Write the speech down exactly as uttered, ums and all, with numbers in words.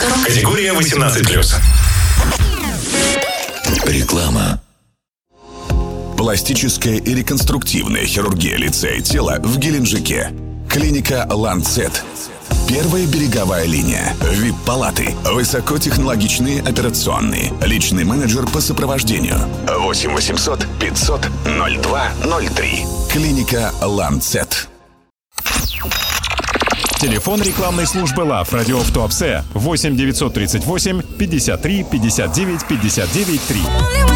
точка ру. Категория восемнадцать плюс. Реклама. Пластическая и реконструктивная хирургия лица и тела в Геленджике. Клиника «Ланцет». Первая береговая линия. ви ай пи-палаты. Высокотехнологичные операционные. Личный менеджер по сопровождению. восемь восемьсот пятьсот ноль два ноль три. Клиника «Ланцет». Телефон рекламной службы ЛАВ «Радио в Туапсе» восемь девятьсот тридцать восемь пятьдесят три пятьдесят девять пятьдесят девять три.